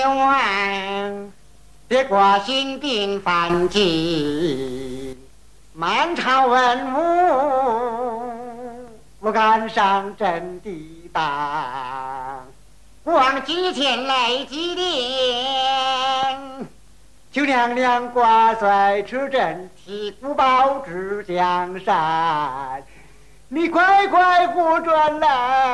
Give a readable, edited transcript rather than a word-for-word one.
万，别挂心病烦急，满朝文武不敢上阵地当，望几前来祭奠。求娘娘挂帅出阵，替父保住江山。你快快护转来！